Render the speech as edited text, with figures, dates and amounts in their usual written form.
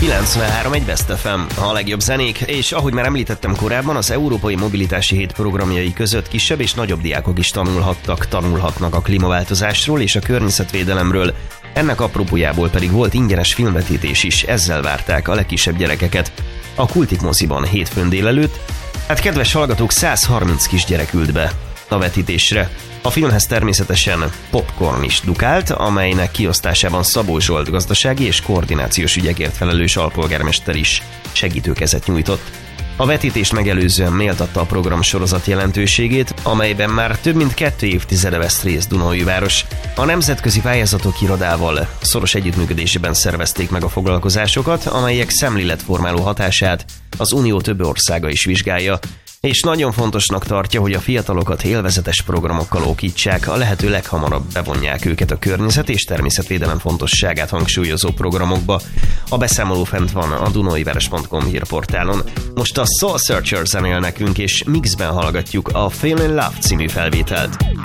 93.1 Best FM, a legjobb zenék, és ahogy már említettem korábban, az Európai Mobilitási Hét programjai között kisebb és nagyobb diákok is tanulhatnak a klímaváltozásról és a környezetvédelemről. Ennek apropójából pedig volt ingyenes filmvetítés is, ezzel várták a legkisebb gyerekeket a Kultik moziban hétfőn délelőtt. Hát kedves hallgatók, 130 kisgyerek ült be a vetítésre. A filmhez természetesen popcorn is dukált, amelynek kiosztásában Szabó Zsolt gazdasági és koordinációs ügyekért felelős alpolgármester is segítőkezet nyújtott. A vetítést megelőzően méltatta a program sorozat jelentőségét, amelyben már több mint 2 évtizede vesz részt Dunaújváros. A Nemzetközi Pályázatok Irodával szoros együttműködésében szervezték meg a foglalkozásokat, amelyek szemléletformáló hatását az Unió több országa is vizsgálja, és nagyon fontosnak tartja, hogy a fiatalokat élvezetes programokkal okítsák, a lehető leghamarabb bevonják őket a környezet és természetvédelem fontosságát hangsúlyozó programokba. A beszámoló fent van a dunaújváros.com hírportálon. Most a Soul Searcher zenél nekünk, és mixben hallgatjuk a Feel in Love című felvételt.